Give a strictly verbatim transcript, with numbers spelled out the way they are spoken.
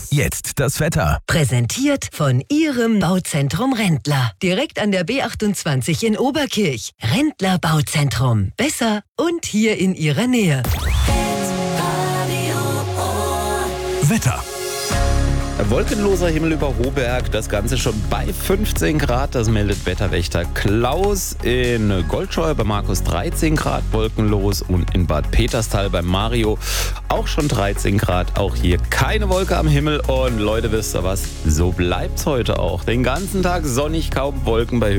Jetzt das Wetter. Präsentiert von Ihrem Bauzentrum Rendler. Direkt an der B achtundzwanzig in Oberkirch. Rendler Bauzentrum. Besser und hier in Ihrer Nähe. Wetter. Wolkenloser Himmel über Hohberg, das Ganze schon bei fünfzehn Grad, das meldet Wetterwächter Klaus. In Goldscheuer bei Markus dreizehn Grad wolkenlos und in Bad Peterstal bei Mario auch schon dreizehn Grad. Auch hier keine Wolke am Himmel und Leute, wisst ihr was, so bleibt's heute auch. Den ganzen Tag sonnig, kaum Wolken bei